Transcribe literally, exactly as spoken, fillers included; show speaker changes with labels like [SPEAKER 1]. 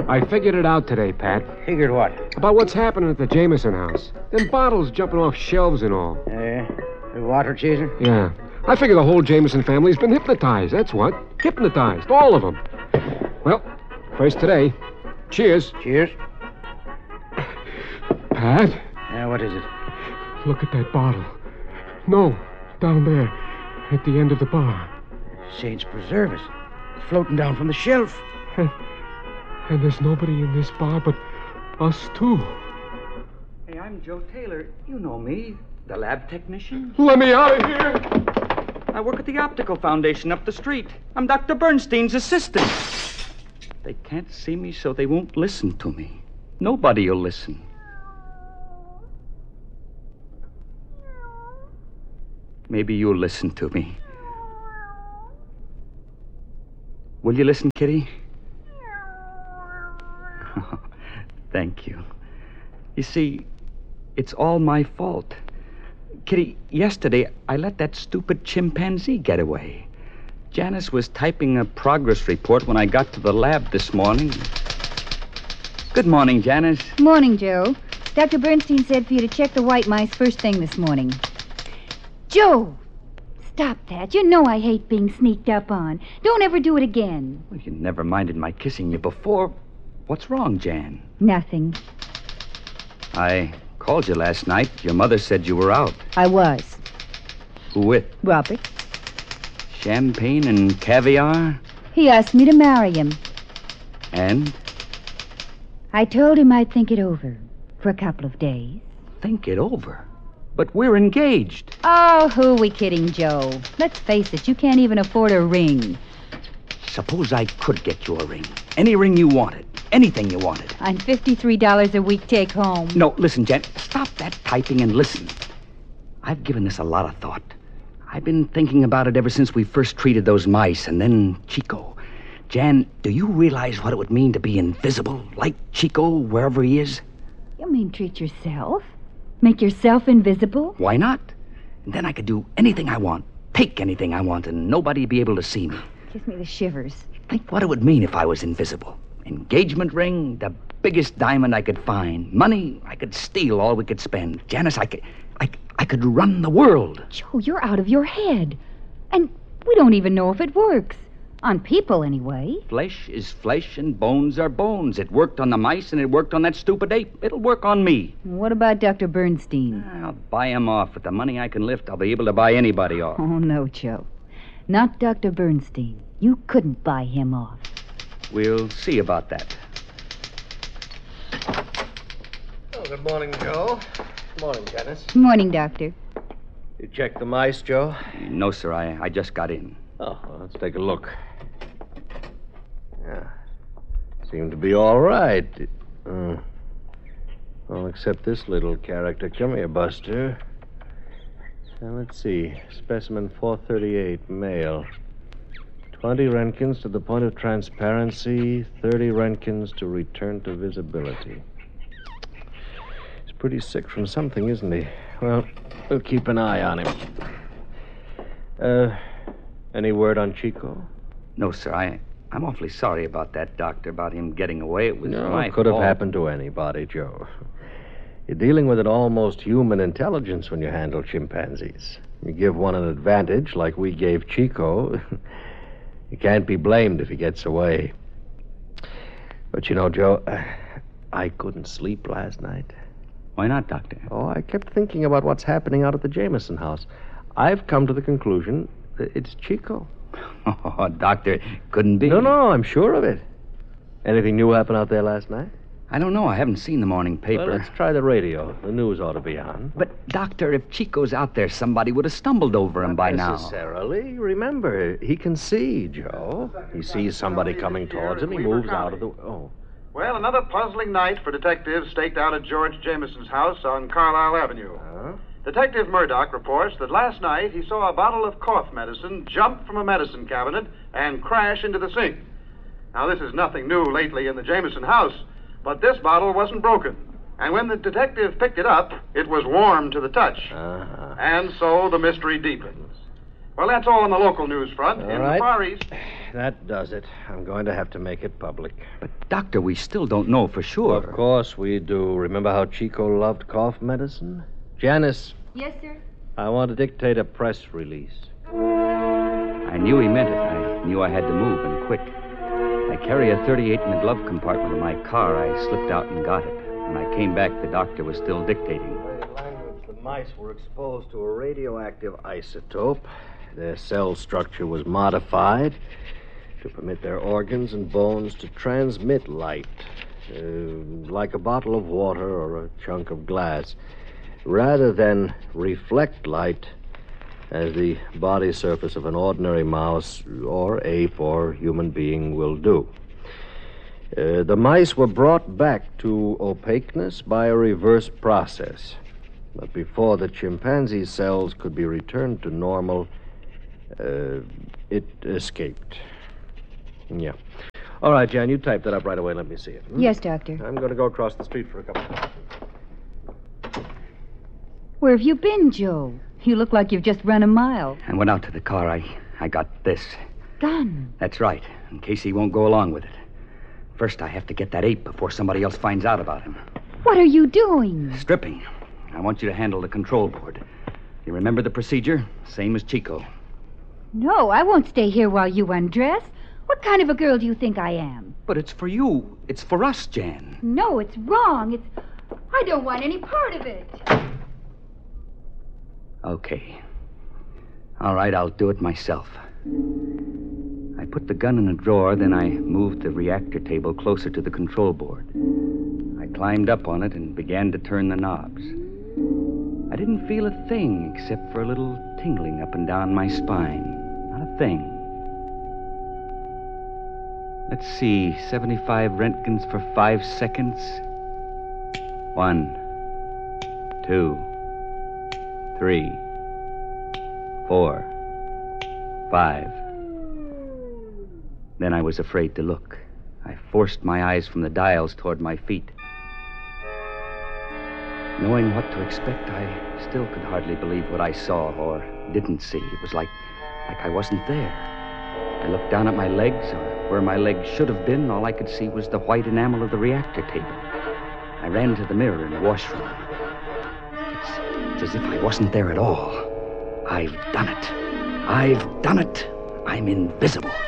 [SPEAKER 1] I figured it out today, Pat.
[SPEAKER 2] Figured what?
[SPEAKER 1] About what's happening at the Jameson house. Them bottles jumping off shelves and all.
[SPEAKER 2] Uh, the water chasing?
[SPEAKER 1] Yeah. I figure the whole Jameson family's been hypnotized, that's what. Hypnotized, all of them. Well, first today. Cheers.
[SPEAKER 2] Cheers.
[SPEAKER 1] Pat?
[SPEAKER 2] Yeah, what is it?
[SPEAKER 1] Look at that bottle. No, down there, at the end of the bar.
[SPEAKER 2] Saints preserve us. It's floating down from the shelf.
[SPEAKER 1] And, and there's nobody in this bar but us two.
[SPEAKER 3] Hey, I'm Joe Taylor. You know me, the lab technician.
[SPEAKER 1] Let me out of here!
[SPEAKER 3] I work at the Optical Foundation up the street. I'm Doctor Bernstein's assistant. They can't see me, so they won't listen to me. Nobody will listen. Maybe you'll listen to me. Will you listen, Kitty? Thank you. You see, it's all my fault. Kitty, yesterday I let that stupid chimpanzee get away. Janice was typing a progress report when I got to the lab this morning. Good morning, Janice.
[SPEAKER 4] Morning, Joe. Doctor Bernstein said for you to check the white mice first thing this morning. Joe! Stop that. You know I hate being sneaked up on. Don't ever do it again.
[SPEAKER 3] Well, you never minded my kissing you before. What's wrong, Jan?
[SPEAKER 4] Nothing.
[SPEAKER 3] I called you last night. Your mother said you were out.
[SPEAKER 4] I was.
[SPEAKER 3] Who with?
[SPEAKER 4] Robert.
[SPEAKER 3] Champagne and caviar?
[SPEAKER 4] He asked me to marry him.
[SPEAKER 3] And?
[SPEAKER 4] I told him I'd think it over for a couple of days.
[SPEAKER 3] Think it over? But we're engaged.
[SPEAKER 4] Oh, who are we kidding, Joe? Let's face it, you can't even afford a ring.
[SPEAKER 3] Suppose I could get you a ring. Any ring you wanted. Anything you wanted.
[SPEAKER 4] On fifty-three dollars a week take home.
[SPEAKER 3] No, listen, Jan. Stop that typing and listen. I've given this a lot of thought. I've been thinking about it ever since we first treated those mice, and then Chico. Jan, do you realize what it would mean to be invisible, like Chico, wherever he is?
[SPEAKER 4] You mean treat yourself? Make yourself invisible?
[SPEAKER 3] Why not? And then I could do anything I want, take anything I want, and nobody'd be able to see me.
[SPEAKER 4] Gives me the shivers.
[SPEAKER 3] Think what it would mean if I was invisible. Engagement ring, the biggest diamond I could find. Money, I could steal all we could spend. Janice, I could, I, I could run the world.
[SPEAKER 4] Joe, you're out of your head. And we don't even know if it works. On people, anyway.
[SPEAKER 3] Flesh is flesh and bones are bones. It worked on the mice and it worked on that stupid ape. It'll work on me.
[SPEAKER 4] What about Doctor Bernstein?
[SPEAKER 3] I'll buy him off. With the money I can lift, I'll be able to buy anybody off.
[SPEAKER 4] Oh, no, Joe. Not Doctor Bernstein. You couldn't buy him off.
[SPEAKER 3] We'll see about that.
[SPEAKER 5] Oh, good morning, Joe. Good morning, Janice.
[SPEAKER 4] Morning, Doctor.
[SPEAKER 5] You checked the mice, Joe?
[SPEAKER 3] No, sir. I, I just got in.
[SPEAKER 5] Oh, well, let's take a look. Yeah. Seem to be all right. Uh, well, except this little character. Come here, Buster. Now, let's see. Specimen four thirty-eight, male. twenty Roentgens to the point of transparency, thirty Roentgens to return to visibility. He's pretty sick from something, isn't he? Well, we'll keep an eye on him. Uh, any word on Chico?
[SPEAKER 3] No, sir. I, I'm awfully sorry about that, Doctor, about him getting away. It was
[SPEAKER 5] No,
[SPEAKER 3] my
[SPEAKER 5] it could have
[SPEAKER 3] fault.
[SPEAKER 5] happened to anybody, Joe. You're dealing with an almost human intelligence when you handle chimpanzees. You give one an advantage, like we gave Chico. You can't be blamed if he gets away. But you know, Joe, I couldn't sleep last night.
[SPEAKER 3] Why not, Doctor?
[SPEAKER 5] Oh, I kept thinking about what's happening out at the Jameson house. I've come to the conclusion that it's Chico.
[SPEAKER 3] Oh, Doctor, couldn't be.
[SPEAKER 5] No, no, I'm sure of it. Anything new happen out there last night?
[SPEAKER 3] I don't know. I haven't seen the morning paper.
[SPEAKER 5] Well, let's try the radio. The news ought to be on.
[SPEAKER 3] But, Doctor, if Chico's out there, somebody would have stumbled over him
[SPEAKER 5] Not
[SPEAKER 3] by
[SPEAKER 5] necessarily. Remember, he can see, Joe. He sees somebody coming towards him. He moves out of the... Oh.
[SPEAKER 6] Well, another puzzling night for detectives staked out at George Jameson's house on Carlisle Avenue.
[SPEAKER 5] Huh?
[SPEAKER 6] Detective Murdoch reports that last night he saw a bottle of cough medicine jump from a medicine cabinet and crash into the sink. Now, this is nothing new lately in the Jameson house, but this bottle wasn't broken. And when the detective picked it up, it was warm to the touch.
[SPEAKER 5] Uh-huh.
[SPEAKER 6] And so the mystery deepens. Well, that's all on the local news front.
[SPEAKER 5] All
[SPEAKER 6] in
[SPEAKER 5] right.
[SPEAKER 6] the Far East.
[SPEAKER 5] That does it. I'm going to have to make it public.
[SPEAKER 3] But, Doctor, we still don't know for sure.
[SPEAKER 5] Of course we do. Remember how Chico loved cough medicine? Janice,
[SPEAKER 4] Yes, sir?
[SPEAKER 5] I want to dictate a press release.
[SPEAKER 3] I knew he meant it. I knew I had to move, and quick. I carry a thirty-eight in the glove compartment of my car. I slipped out and got it. When I came back, the doctor was still dictating.
[SPEAKER 5] Language, the mice were exposed to a radioactive isotope. Their cell structure was modified to permit their organs and bones to transmit light, uh, like a bottle of water or a chunk of glass, rather than reflect light as the body surface of an ordinary mouse or ape or human being will do. Uh, the mice were brought back to opaqueness by a reverse process. But before the chimpanzee cells could be returned to normal, uh, it escaped. Yeah. All right, Jan, you type that up right away. Let me see it. hmm?
[SPEAKER 4] Yes, Doctor.
[SPEAKER 5] I'm going to go across the street for a couple of minutes.
[SPEAKER 4] Where have you been, Joe? You look like you've just run a mile.
[SPEAKER 3] I went out to the car. I, I got this.
[SPEAKER 4] Gun.
[SPEAKER 3] That's right, in case he won't go along with it. First, I have to get that ape before somebody else finds out about him.
[SPEAKER 4] What are you doing?
[SPEAKER 3] Stripping. I want you to handle the control board. You remember the procedure? Same as Chico.
[SPEAKER 4] No, I won't stay here while you undress. What kind of a girl do you think I am?
[SPEAKER 3] But it's for you. It's for us, Jan.
[SPEAKER 4] No, it's wrong. It's. I don't want any part of it.
[SPEAKER 3] Okay. All right, I'll do it myself. I put the gun in a drawer, then I moved the reactor table closer to the control board. I climbed up on it and began to turn the knobs. I didn't feel a thing except for a little tingling up and down my spine. Not a thing. Let's see, seventy-five Röntgens for five seconds. One, two, three, four, five. Then I was afraid to look. I forced my eyes from the dials toward my feet. Knowing what to expect, I still could hardly believe what I saw or didn't see. It was like, like I wasn't there. I looked down at my legs, or where my legs should have been. All I could see was the white enamel of the reactor table. I ran to the mirror in the washroom. It's, it's as if I wasn't there at all. I've done it. I've done it. I'm invisible.